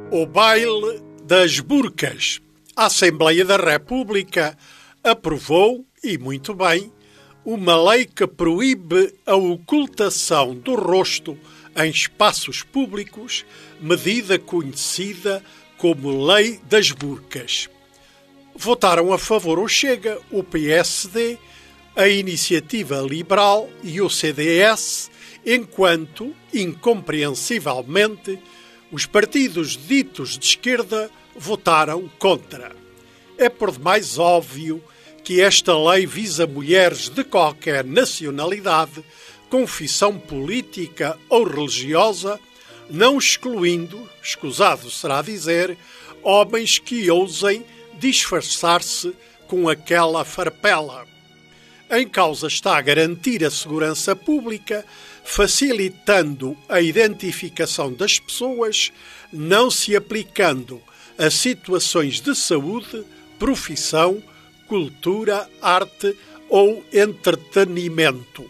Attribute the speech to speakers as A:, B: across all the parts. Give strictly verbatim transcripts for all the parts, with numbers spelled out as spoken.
A: O baile das burcas. A Assembleia da República aprovou, e muito bem, uma lei que proíbe a ocultação do rosto em espaços públicos, medida conhecida como Lei das Burcas. Votaram a favor o Chega, o P S D, a Iniciativa Liberal e o C D S, enquanto, incompreensivelmente, os partidos ditos de esquerda votaram contra. É por demais óbvio que esta lei visa mulheres de qualquer nacionalidade, confissão política ou religiosa, não excluindo, escusado será dizer, homens que ousem disfarçar-se com aquela farpela. Em causa está a garantir a segurança pública, facilitando a identificação das pessoas, não se aplicando a situações de saúde, profissão, cultura, arte ou entretenimento.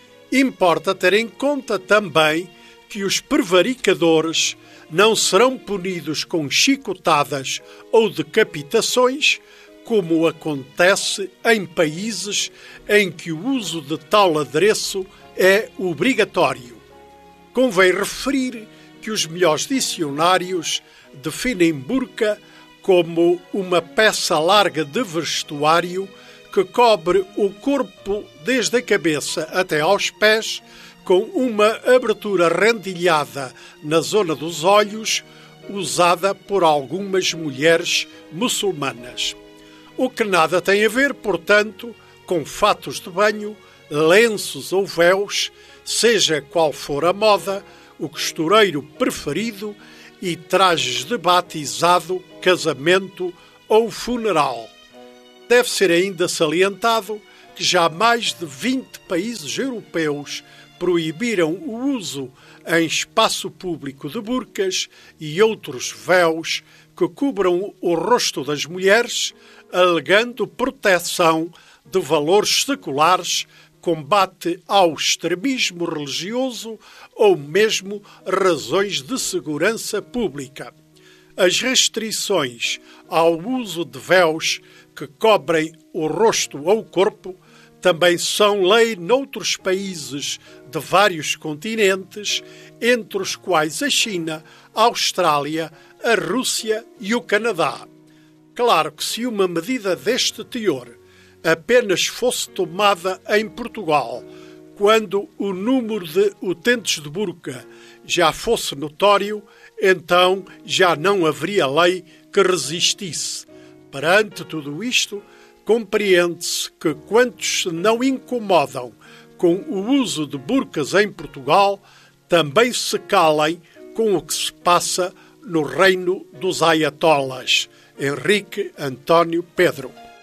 A: Importa ter em conta também que os prevaricadores não serão punidos com chicotadas ou decapitações, como acontece em países em que o uso de tal adereço é obrigatório. Convém referir que os melhores dicionários definem burca como uma peça larga de vestuário que cobre o corpo desde a cabeça até aos pés, com uma abertura rendilhada na zona dos olhos, usada por algumas mulheres muçulmanas. O que nada tem a ver, portanto, com fatos de banho, lenços ou véus, seja qual for a moda, o costureiro preferido e trajes de batizado, casamento ou funeral. Deve ser ainda salientado que já mais de vinte países europeus proibiram o uso em espaço público de burcas e outros véus que cubram o rosto das mulheres, alegando proteção de valores seculares, combate ao extremismo religioso ou mesmo razões de segurança pública. As restrições ao uso de véus que cobrem o rosto ou o corpo também são lei noutros países de vários continentes, entre os quais a China, a Austrália, a Rússia e o Canadá. Claro que se uma medida deste teor apenas fosse tomada em Portugal, quando o número de utentes de burca já fosse notório, então já não haveria lei que resistisse. Perante tudo isto, compreende-se que quantos se não incomodam com o uso de burcas em Portugal também se calem com o que se passa no reino dos ayatollahs. Henrique António Pedro.